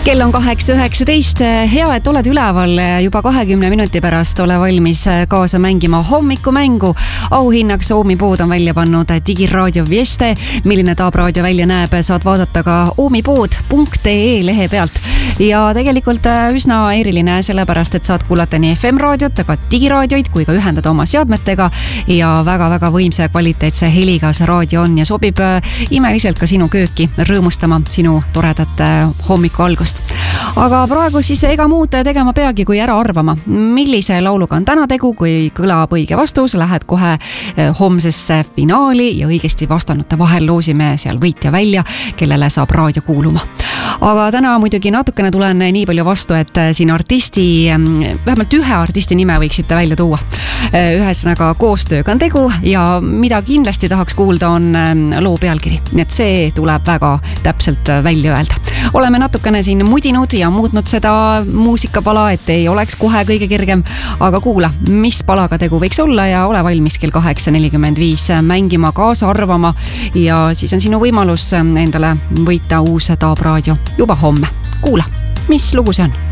Kell on 8:19. Hea, et oled üleval. Juba 20 minuti pärast ole valmis kaasa mängima hommikumängu. Auhinnaks Oomi pood on välja pannud digiraadio Vieste. Milline Taab raadio välja näeb, saad vaadata ka oomipood.ee lehe pealt. Ja tegelikult üsna eriline sellepärast, et saad kuulata nii FM-raadiot, aga digiraadioid kui ka ühendada oma seadmetega. Ja väga-väga võimsa ja kvaliteetse heliga see raadio on ja sobib imeliselt ka sinu kööki rõõmustama sinu toredat hommiku algust. Aga praegu siis ega muud tegema peagi kui ära arvama, millise lauluga on täna tegu. Kui kõlab õige vastus, lähed kohe homsesse finaali ja õigesti vastanute vahel loosime seal võitja välja, kellele saab raadio kuuluma. Aga täna muidugi natukene tulen nii palju vastu, et siin vähemalt ühe artisti nime võiksite välja tuua. Ühesõnaga koostööga on tegu ja mida kindlasti tahaks kuulda on loo pealkiri. Nii et see tuleb väga täpselt välja öelda. Oleme natukene siin mudinud ja muutnud seda muusikapala, et ei oleks kohe kõige kergem. Aga kuula, mis palaga tegu võiks olla ja ole valmis kell 8:45 mängima, kaasa arvama. Ja siis on sinu võimalus endale võita uus Taab raadio juba homme. Kuula, mis lugu see on?